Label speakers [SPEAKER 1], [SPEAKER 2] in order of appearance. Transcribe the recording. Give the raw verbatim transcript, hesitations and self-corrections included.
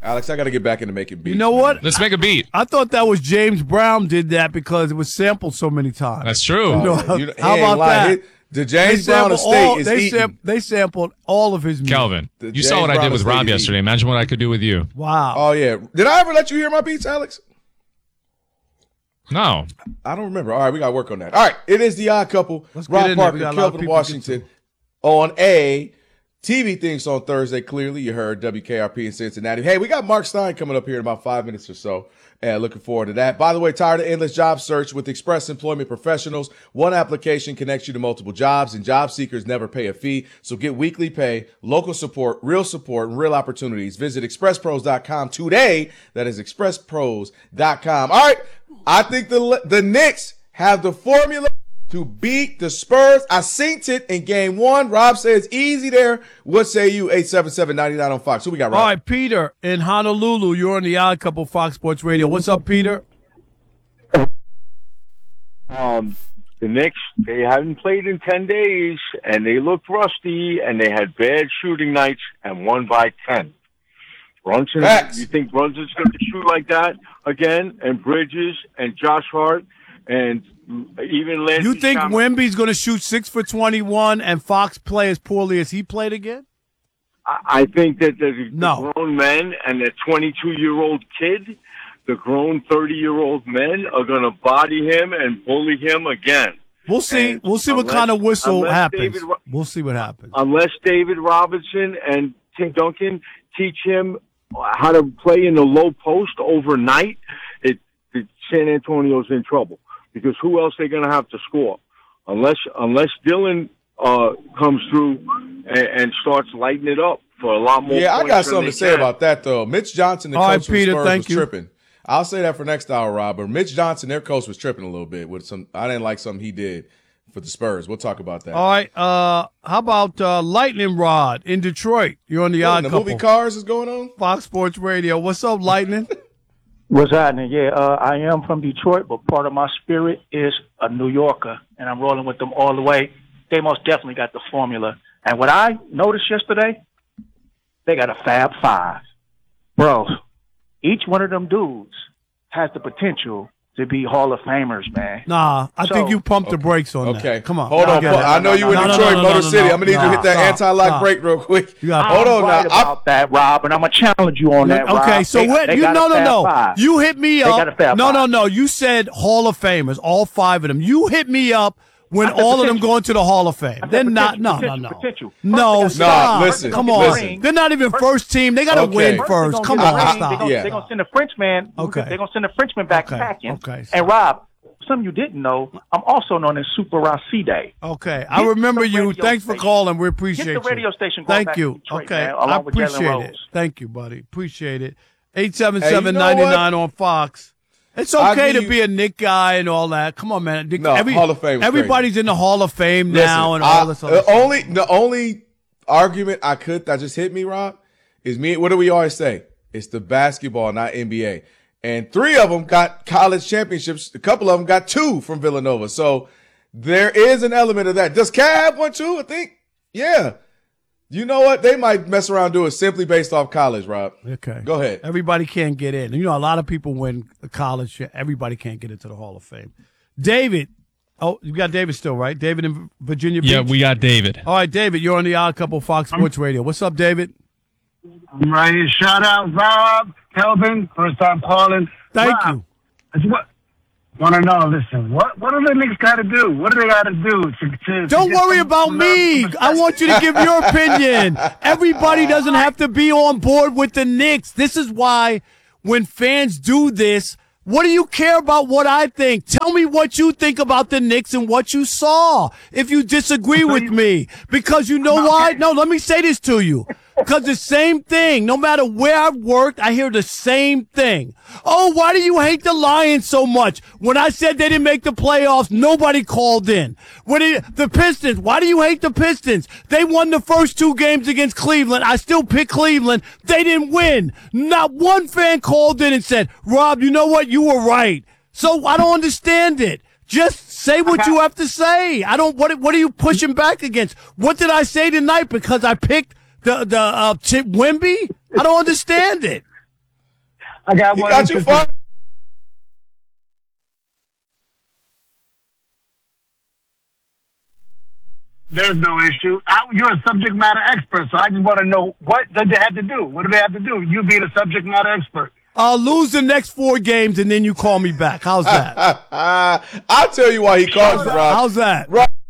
[SPEAKER 1] Alex, I got to get back into making beats.
[SPEAKER 2] You know what?
[SPEAKER 3] Let's make a beat.
[SPEAKER 2] I thought that was James Brown did that because it was sampled so many times.
[SPEAKER 3] That's true.
[SPEAKER 2] You know,
[SPEAKER 1] Oh, you know,
[SPEAKER 2] how about that?
[SPEAKER 1] Hit, the James
[SPEAKER 2] They
[SPEAKER 1] Brown
[SPEAKER 2] sampled
[SPEAKER 1] estate
[SPEAKER 2] all,
[SPEAKER 1] is
[SPEAKER 2] they,
[SPEAKER 1] eating.
[SPEAKER 2] sam- they sampled all of his music.
[SPEAKER 3] Calvin,
[SPEAKER 1] The
[SPEAKER 3] you
[SPEAKER 1] James
[SPEAKER 3] saw what I
[SPEAKER 1] Brown
[SPEAKER 3] did with
[SPEAKER 1] estate
[SPEAKER 3] Rob
[SPEAKER 1] is
[SPEAKER 3] yesterday.
[SPEAKER 1] eating.
[SPEAKER 3] Imagine what I could do with you.
[SPEAKER 2] Wow.
[SPEAKER 1] Oh, yeah. Did I ever let you hear my beats, Alex?
[SPEAKER 3] No.
[SPEAKER 1] I don't remember. All right, we got to work on that. All right, it is The Odd Couple.
[SPEAKER 2] Let's get
[SPEAKER 1] Rob
[SPEAKER 2] in there. We
[SPEAKER 1] Parker,
[SPEAKER 2] got a lot of
[SPEAKER 1] Kelvin
[SPEAKER 2] people to get
[SPEAKER 1] Washington on a T V things on Thursday. Clearly, you heard W K R P in Cincinnati. Hey, we got Mark Stein coming up here in about five minutes or so. And looking forward to that. By the way, tired of endless job search with Express Employment Professionals? One application connects you to multiple jobs, and job seekers never pay a fee. So get weekly pay, local support, real support, and real opportunities. Visit express pros dot com today. That is express pros dot com. All right, I think the the Knicks have the formula to beat the Spurs. I synced it in game one. Rob says easy there. What say you? eight seven seven, nine nine on Fox. Who we got, Rob?
[SPEAKER 2] All right, Peter in Honolulu. You're on the Odd Couple Fox Sports Radio. What's up, Peter?
[SPEAKER 4] Um, the Knicks, they haven't played in ten days, and they looked rusty, and they had bad shooting nights and won by ten. Brunson,
[SPEAKER 1] Facts.
[SPEAKER 4] you think Brunson's going to shoot like that again? And Bridges and Josh Hart and even Landry
[SPEAKER 2] You think
[SPEAKER 4] Shamet?
[SPEAKER 2] Wemby's going to shoot six for twenty-one and Fox play as poorly as he played again?
[SPEAKER 4] I I think that the,
[SPEAKER 2] No.
[SPEAKER 4] the grown men and the twenty-two-year-old kid, the grown thirty-year-old men are going to body him and bully him again.
[SPEAKER 2] We'll see.
[SPEAKER 4] And
[SPEAKER 2] We'll see what
[SPEAKER 4] unless-
[SPEAKER 2] kind of whistle
[SPEAKER 4] unless
[SPEAKER 2] happens.
[SPEAKER 4] David Ro-
[SPEAKER 2] We'll see what happens.
[SPEAKER 4] Unless David Robinson and Tim Duncan teach him how to play in the low post overnight, it, it San Antonio's in trouble. Because who else they going to have to score? Unless unless Dylan uh, comes through and, and starts lighting it up for a lot more
[SPEAKER 1] Yeah, I
[SPEAKER 4] points
[SPEAKER 1] got
[SPEAKER 4] than
[SPEAKER 1] something
[SPEAKER 4] they
[SPEAKER 1] to say
[SPEAKER 4] can.
[SPEAKER 1] about that, though. Mitch Johnson, the
[SPEAKER 2] All right,
[SPEAKER 1] coach for the
[SPEAKER 2] Peter,
[SPEAKER 1] Spurs,
[SPEAKER 2] thank
[SPEAKER 1] was
[SPEAKER 2] you.
[SPEAKER 1] tripping. I'll say that for next hour, Rob. But Mitch Johnson, their coach, was tripping a little bit with some. I didn't like something he did for the Spurs. We'll talk about that.
[SPEAKER 2] All right. Uh, how about uh, Lightning Rod in Detroit? You're on the
[SPEAKER 1] What,
[SPEAKER 2] Odd
[SPEAKER 1] the
[SPEAKER 2] Couple.
[SPEAKER 1] movie Cars is going on?
[SPEAKER 2] Fox Sports Radio. What's up, Lightning?
[SPEAKER 5] What's happening? Yeah, uh, I am from Detroit, but part of my spirit is a New Yorker, and I'm rolling with them all the way. They most definitely got the formula. And what I noticed yesterday, they got a Fab Five. Bro, each one of them dudes has the potential to be Hall of Famers, man.
[SPEAKER 2] Nah, I
[SPEAKER 5] So-
[SPEAKER 2] think you pumped the brakes on
[SPEAKER 1] Okay.
[SPEAKER 2] that. Come on.
[SPEAKER 1] Hold
[SPEAKER 2] I
[SPEAKER 1] on.
[SPEAKER 2] get
[SPEAKER 1] Paul.
[SPEAKER 2] it.
[SPEAKER 1] I know you in
[SPEAKER 2] No, no,
[SPEAKER 1] Detroit,
[SPEAKER 2] no, no,
[SPEAKER 1] Motor
[SPEAKER 2] no,
[SPEAKER 1] City.
[SPEAKER 2] no,
[SPEAKER 1] I'm going to need you to
[SPEAKER 2] no,
[SPEAKER 1] hit that
[SPEAKER 2] stop,
[SPEAKER 1] anti-lock
[SPEAKER 2] stop.
[SPEAKER 1] break real quick.
[SPEAKER 2] You got-
[SPEAKER 1] Hold on
[SPEAKER 5] I'm right
[SPEAKER 1] now. I'm-
[SPEAKER 5] about that, Rob, and I'm going to challenge you on that, Rob.
[SPEAKER 2] Okay, so
[SPEAKER 5] They-
[SPEAKER 2] what?
[SPEAKER 5] they
[SPEAKER 2] You
[SPEAKER 5] got a
[SPEAKER 2] no, no,
[SPEAKER 5] Fab
[SPEAKER 2] no.
[SPEAKER 5] Five.
[SPEAKER 2] You hit me
[SPEAKER 5] They
[SPEAKER 2] up.
[SPEAKER 5] got a Fab
[SPEAKER 2] No, no,
[SPEAKER 5] Five.
[SPEAKER 2] no. You said Hall of Famers, all five of them. You hit me up when
[SPEAKER 5] I said
[SPEAKER 2] all of them
[SPEAKER 5] potential.
[SPEAKER 2] going to the Hall of Fame.
[SPEAKER 5] I said
[SPEAKER 2] They're not.
[SPEAKER 5] potential,
[SPEAKER 2] No, no,
[SPEAKER 5] potential,
[SPEAKER 2] no.
[SPEAKER 5] potential.
[SPEAKER 2] No,
[SPEAKER 5] First they
[SPEAKER 1] gotta-
[SPEAKER 2] stop.
[SPEAKER 1] Nah, listen,
[SPEAKER 2] Come
[SPEAKER 1] listen.
[SPEAKER 2] on. They're not even first team. They got to
[SPEAKER 1] Okay.
[SPEAKER 2] win
[SPEAKER 1] First
[SPEAKER 2] first.
[SPEAKER 5] First,
[SPEAKER 2] Come
[SPEAKER 5] they're
[SPEAKER 2] on,
[SPEAKER 5] gonna
[SPEAKER 2] stop.
[SPEAKER 5] They're gonna,
[SPEAKER 1] Yeah.
[SPEAKER 5] they're gonna send a Frenchman.
[SPEAKER 2] Okay.
[SPEAKER 5] They're gonna send a Frenchman back
[SPEAKER 2] Okay.
[SPEAKER 5] packing.
[SPEAKER 2] Okay.
[SPEAKER 5] And Rob, something you didn't know, I'm also known as Super Racide.
[SPEAKER 2] Okay, I
[SPEAKER 5] Get
[SPEAKER 2] remember
[SPEAKER 5] the
[SPEAKER 2] you.
[SPEAKER 5] radio
[SPEAKER 2] Thanks for
[SPEAKER 5] station.
[SPEAKER 2] calling. We appreciate
[SPEAKER 5] Get the radio
[SPEAKER 2] you.
[SPEAKER 5] station going
[SPEAKER 2] Thank
[SPEAKER 5] back
[SPEAKER 2] you.
[SPEAKER 5] to Detroit,
[SPEAKER 2] Okay,
[SPEAKER 5] man, along
[SPEAKER 2] I
[SPEAKER 5] with Jalen
[SPEAKER 2] appreciate it.
[SPEAKER 5] Rose.
[SPEAKER 2] Thank you, buddy. Appreciate it. eight seven seven,
[SPEAKER 1] Hey,
[SPEAKER 2] nine
[SPEAKER 1] you know
[SPEAKER 2] nine on Fox. It's
[SPEAKER 1] I'll
[SPEAKER 2] okay
[SPEAKER 1] give
[SPEAKER 2] to
[SPEAKER 1] you-
[SPEAKER 2] be a Nick guy and all that. Come on, man. Nick-
[SPEAKER 1] No, Hall of Fame is
[SPEAKER 2] Everybody's in the Hall of Fame now
[SPEAKER 1] Listen,
[SPEAKER 2] and all
[SPEAKER 1] I-
[SPEAKER 2] this other
[SPEAKER 1] the
[SPEAKER 2] stuff.
[SPEAKER 1] only the only argument I could that just hit me, Rob, is me. What do we always say? It's the basketball, not N B A. And three of them got college championships. A couple of them got two from Villanova. So there is an element of that. Does Cat have one too? I think. Yeah. You know what? They might mess around and do it simply based off college, Rob.
[SPEAKER 2] Okay.
[SPEAKER 1] Go ahead.
[SPEAKER 2] Everybody can't get in. You know, a lot of people win college. Everybody can't get into the Hall of Fame. David. Oh, you got David still, right? David in Virginia Beach?
[SPEAKER 3] Yeah, we got David.
[SPEAKER 2] All right, David, you're on the Odd Couple Fox Sports Radio. What's up, David?
[SPEAKER 6] I'm ready. Shout out Rob, Kelvin, first time calling.
[SPEAKER 2] Thank
[SPEAKER 6] Rob,
[SPEAKER 2] you.
[SPEAKER 6] it's what want to know. Listen, what what do the Knicks got to do? What do they got to do to, to
[SPEAKER 2] Don't
[SPEAKER 6] to get
[SPEAKER 2] worry
[SPEAKER 6] some
[SPEAKER 2] about
[SPEAKER 6] love
[SPEAKER 2] me.
[SPEAKER 6] from the
[SPEAKER 2] I want you to give your opinion. Everybody doesn't have to be on board with the Knicks. This is why when fans do this, what do you care about what I think? Tell me what you think about the Knicks and what you saw if you disagree with me. Because you know why? No, let me say this to you. Because the same thing, no matter where I've worked, I hear the same thing. Oh, why do you hate the Lions so much? When I said they didn't make the playoffs, nobody called in. When it, the Pistons, why do you hate the Pistons? They won the first two games against Cleveland. I still pick Cleveland. They didn't win. Not one fan called in and said, Rob, you know what? You were right. So I don't understand it. Just say what you have to say. I don't, what, what are you pushing back against? What did I say tonight because I picked The the uh, Chip Wemby? I don't understand it.
[SPEAKER 6] I got
[SPEAKER 1] He
[SPEAKER 6] one.
[SPEAKER 1] got you fired.
[SPEAKER 6] There's no issue. I, you're a subject matter expert, so I just want to know what does they have to do? What do they have to do? You being a subject matter expert.
[SPEAKER 2] I'll lose the next four games, and then you call me back. How's that?
[SPEAKER 1] I'll tell you why he calls you, Rob.
[SPEAKER 2] How's that?
[SPEAKER 1] Rob,